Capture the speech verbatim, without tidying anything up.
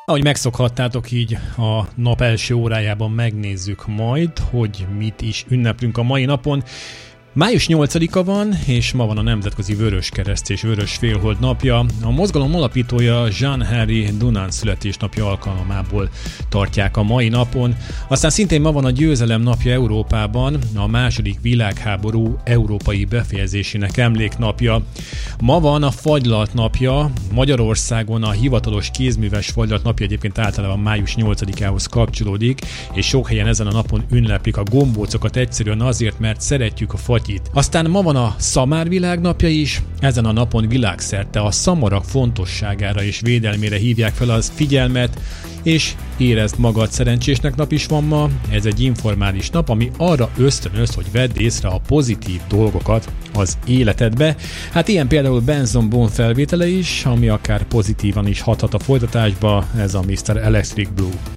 Ahogy megszokhattátok, így a nap első órájában megnézzük majd, hogy mit is ünneplünk a mai napon. május nyolcadika van, és ma van a Nemzetközi Vöröskereszt és Vörös Félhold napja. A mozgalom alapítója Jean-Henri Dunant születésnapja alkalmából tartják a mai napon. Aztán szintén ma van a Győzelem napja Európában, a második világháború európai befejezésének emléknapja. Ma van a Fagylalt napja, Magyarországon a hivatalos kézműves fagylalt napja egyébként általában május nyolcadikához kapcsolódik, és sok helyen ezen a napon ünneplik a gombócokat egyszerűen azért, mert szeretjük a fagyit. Aztán ma van a Szamár világnapja is, ezen a napon világszerte a szamarak fontosságára és védelmére hívják fel az figyelmet, és érezd magad szerencsésnek nap is van ma, ez egy informális nap, ami arra ösztönöz, hogy vedd észre a pozitív dolgokat az életedbe. Hát ilyen például Benson Boone felvétele is, ami akár pozitívan is hathat a folytatásba, ez a miszter Electric Blue.